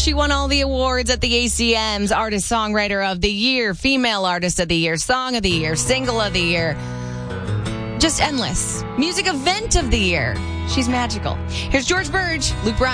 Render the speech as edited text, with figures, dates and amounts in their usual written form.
She won all the awards at the ACMs. Artist, Songwriter of the Year, Female Artist of the Year, Song of the Year, Single of the Year. Just endless. Music Event of the Year. She's magical. Here's George Burge, Luke Bryan.